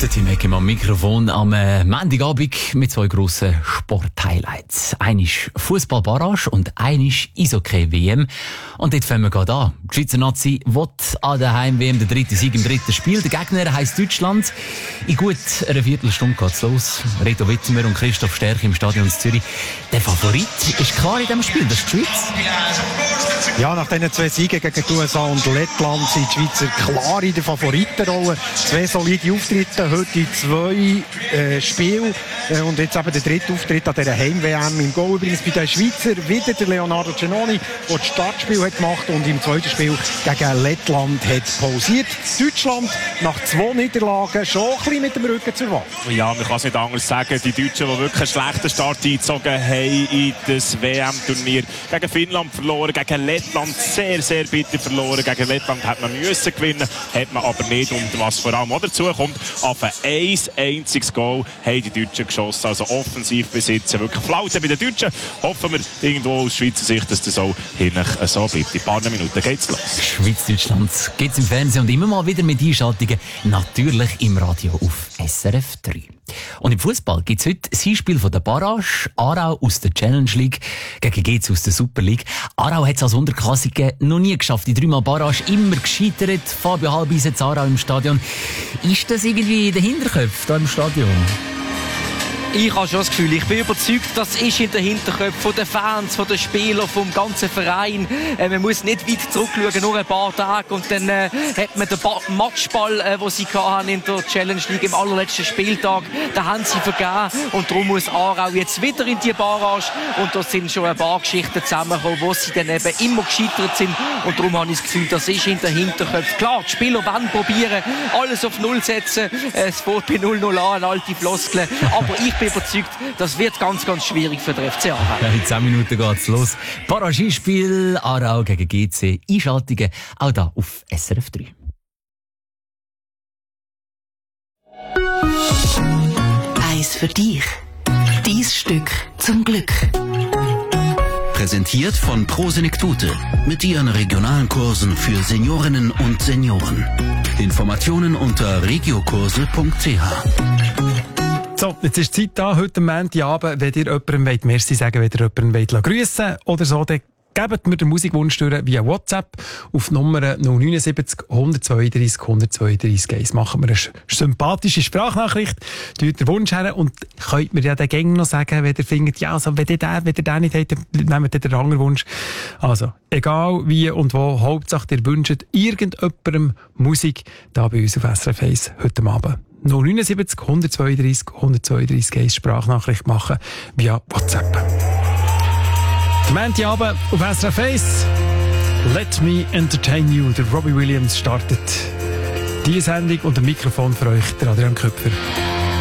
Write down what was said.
Der Tim Heckem am Mikrofon am Montagabend mit zwei grossen Sport-Highlights. Einer ist Fußball-Barrage und einer ist Eishockey-WM. Und dort fangen wir gerade an. Die Schweizer Nazi will an der Heim-WM den dritten Sieg im dritten Spiel. Der Gegner heisst Deutschland. In gut einer Viertelstunde geht's los. Reto Wittimer und Christoph Stärke im Stadion in Zürich. Der Favorit ist klar in diesem Spiel, das ist die Schweiz. Ja, nach diesen zwei Siegen gegen die USA und Lettland sind die Schweizer klar in der Favoritenrolle. Zwei solide Auftritte, heute in zwei Spielen. Und jetzt eben der dritte Auftritt an dieser Heim-WM. Im Goal übrigens bei den Schweizer wieder der Leonardo Giannoni, der das Startspiel hat gemacht und im zweiten Spiel gegen Lettland hat pausiert. Deutschland nach 2 Niederlagen schon ein bisschen mit dem Rücken zur Wand. Ja, man kann es nicht anders sagen. Die Deutschen, die wirklich einen schlechten Start eingezogen haben in das WM-Turnier. Gegen Finnland verloren, gegen Lettland sehr, sehr bitter verloren. Gegen Lettland hat man müssen gewinnen, hat man aber nicht. Und was vor allem auch dazu kommt, auf ein einziges Goal haben die Deutschen geschossen. Also offensiv besitzen. Wirklich Flaute bei den Deutschen. Hoffen wir irgendwo aus Schweizer Sicht, dass das auch hinten so bleibt. In ein paar Minuten geht's los. Schweiz-Deutschland geht's im Fernsehen und immer mal wieder mit Einschaltungen. Natürlich im Radio auf SRF 3. Und im Fußball gibt's heute das Hinspiel von der Barrage. Aarau aus der Challenge League gegen GC aus der Super League. Aarau hat es als Unterklassige noch nie geschafft. Die 3-mal Barrage immer gescheitert. Fabio Halbis jetzt Aarau im Stadion. Ist das irgendwie in den Hinterköpfen da im Stadion? Ich habe schon das Gefühl, ich bin überzeugt, das ist in den Hinterköpfen der Fans, der Spieler, vom ganzen Verein. Man muss nicht weit zurückschauen, nur ein paar Tage. Und dann hat man den Matchball, den sie hatten in der Challenge League im allerletzten Spieltag, den haben sie vergeben. Und darum muss Aarau jetzt wieder in die Barrage. Und da sind schon ein paar Geschichten zusammengekommen, wo sie dann eben immer gescheitert sind. Und darum habe ich das Gefühl, das ist in den Hinterköpfen. Klar, die Spieler wollen probieren, alles auf Null setzen. Es fängt bei 0-0 an, alte Floskeln. Aber ich bin überzeugt, das wird ganz, ganz schwierig für den FC Aarau. Ja, in 10 Minuten geht's los. Barrage-Spiel Aarau gegen GC. Einschaltungen auch da auf SRF 3. Eis für dich. Dies Stück zum Glück. Präsentiert von Pro Senektute mit ihren regionalen Kursen für Seniorinnen und Senioren. Informationen unter regiokurse.ch. So, jetzt ist die Zeit da, heute am Montagabend, wenn ihr jemandem Merci sagen wollt, wenn ihr jemanden grüssen wollt oder so, dann gebt mir den Musikwunsch durch via WhatsApp auf die Nummer 079 132 132 1. Machen wir eine sympathische Sprachnachricht, tut den Wunsch her und könnt mir ja den Gang noch sagen, wenn ihr findet, ja, also, wenn ihr den nicht habt, dann nehmt ihr den anderen Wunsch. Also, egal wie und wo, Hauptsache ihr wünscht irgendjemandem Musik, da bei uns auf SRF 1 heute Abend. 079 132 132 1 Sprachnachricht machen via WhatsApp. Montagabend auf SRF 1. Let me entertain you. Der Robbie Williams startet diese Sendung und ein Mikrofon für euch, der Adrian Köpfer.